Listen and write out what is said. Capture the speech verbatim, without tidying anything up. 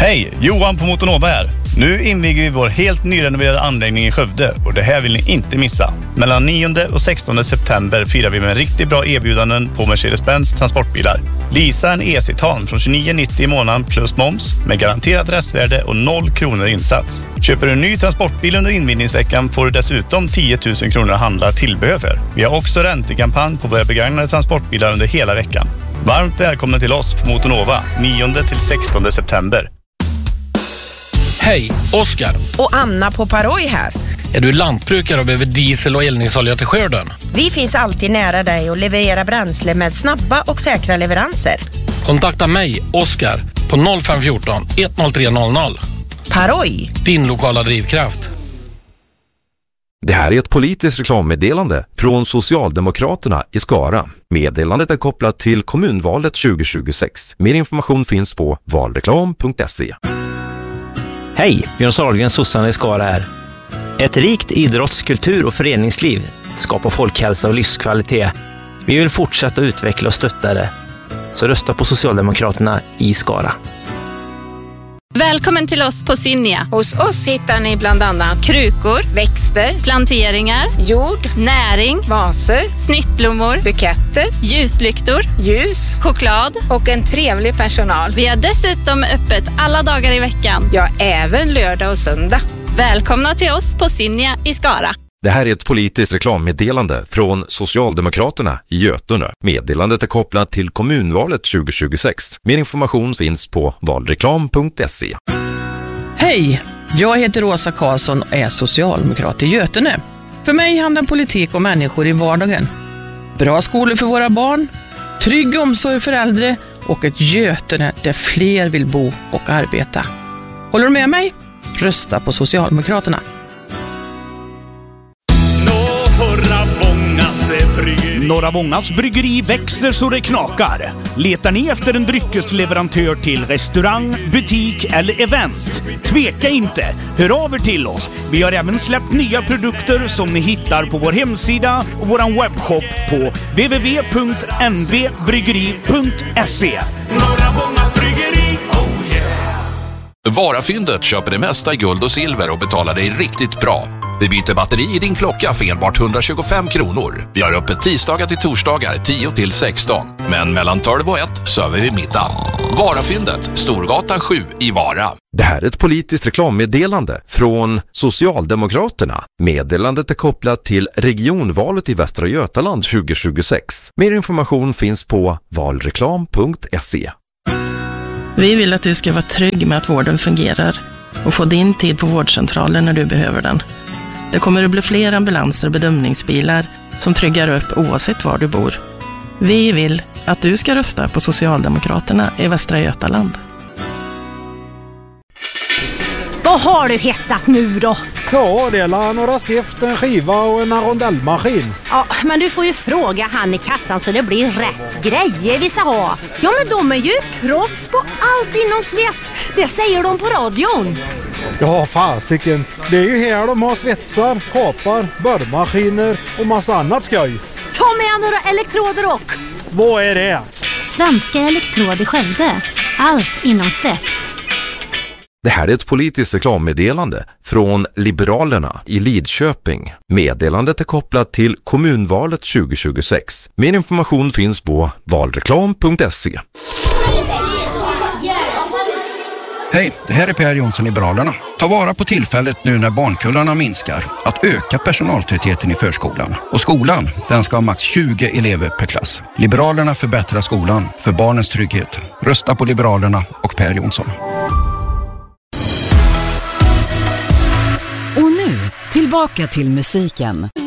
Hej, Johan på Motonova här. Nu inviger vi vår helt nyrenoverade anläggning i Skövde och det här vill ni inte missa. Mellan nionde och sextonde september firar vi med riktigt bra erbjudanden på Mercedes-Benz transportbilar. Leasa en E C-Tan från tjugonio nittio i månaden plus moms med garanterat restvärde och noll kronor insats. Köper du en ny transportbil under invigningsveckan får du dessutom tio tusen kronor att handla tillbehör för. Vi har också räntekampanj på våra begagnade transportbilar under hela veckan. Varmt välkommen till oss på Motonova nionde till sextonde september. Hej, Oskar. Och Anna på Paroj här. Är du lantbrukare och behöver diesel och eldningsolja till skörden? Vi finns alltid nära dig och levererar bränsle med snabba och säkra leveranser. Kontakta mig, Oskar, på noll fem ett fyra ett noll tre noll noll. Paroj. Din lokala drivkraft. Det här är ett politiskt reklammeddelande från Socialdemokraterna i Skara. Meddelandet är kopplat till kommunvalet tjugo tjugosex. Mer information finns på valreklam punkt se. Hej, Björn Sahlgren, sossarna i Skara här. Ett rikt idrotts-, kultur- och föreningsliv skapar folkhälsa och livskvalitet. Vi vill fortsätta utveckla och stötta det. Så rösta på Socialdemokraterna i Skara. Välkommen till oss på Sinja. Hos oss hittar ni bland annat krukor, växter, planteringar, jord, näring, vaser, snittblommor, buketter, ljuslyktor, ljus choklad och en trevlig personal. Vi har dessutom öppet alla dagar i veckan. Ja, även lördag och söndag. Välkomna till oss på Sinja i Skara. Det här är ett politiskt reklammeddelande från Socialdemokraterna i Götene. Meddelandet är kopplat till kommunvalet tjugo tjugosex. Mer information finns på valreklam punkt se. Hej, jag heter Åsa Karlsson och är socialdemokrat i Götene. För mig handlar politik om människor i vardagen. Bra skolor för våra barn, trygg omsorg för äldre och ett Götene där fler vill bo och arbeta. Håller du med mig? Rösta på Socialdemokraterna. Norra Vångas bryggeri växer så det knakar. Letar ni efter en dryckesleverantör till restaurang, butik eller event? Tveka inte, hör av er till oss. Vi har även släppt nya produkter som ni hittar på vår hemsida och vår webbshop på w w w punkt n v bryggeri punkt se. Norra Vångas bryggeri, oh yeah! Varafyndet köper det mesta i guld och silver och betalar dig riktigt bra. Vi byter batteri i din klocka för enbart hundratjugofem kronor. Vi har öppet tisdagar till torsdagar tio till sexton. Men mellan tolv och ett söver vi middag. Varafyndet, Storgatan sju i Vara. Det här är ett politiskt reklammeddelande från Socialdemokraterna. Meddelandet är kopplat till regionvalet i Västra Götaland tjugo tjugosex. Mer information finns på valreklam punkt se. Vi vill att du ska vara trygg med att vården fungerar och få din tid på vårdcentralen när du behöver den. Det kommer att bli fler ambulanser och bedömningsbilar som tryggar upp oavsett var du bor. Vi vill att du ska rösta på Socialdemokraterna i Västra Götaland. Vad har du hettat nu då? Ja, det är några stift, en skiva och en rondellmaskin. Ja, men du får ju fråga han i kassan så det blir rätt grejer vi ska ha. Ja, men de är ju proffs på allt inom svets. Det säger de på radion. Ja, fasiken. Det är ju här de har svetsar, kapar, borrmaskiner och massa annat skoj. Ta med några elektroder och... Vad är det? Svenska Elektrod i Skövde. Allt inom svets. Det här är ett politiskt reklammeddelande från Liberalerna i Lidköping. Meddelandet är kopplat till kommunvalet tjugo tjugosex. Mer information finns på valreklam punkt se. Hej, det här är Per Jonsson i Liberalerna. Ta vara på tillfället nu när barnkullarna minskar att öka personaltätheten i förskolan. Och skolan, den ska ha max tjugo elever per klass. Liberalerna förbättrar skolan för barnens trygghet. Rösta på Liberalerna och Per Jonsson. Och nu, tillbaka till musiken.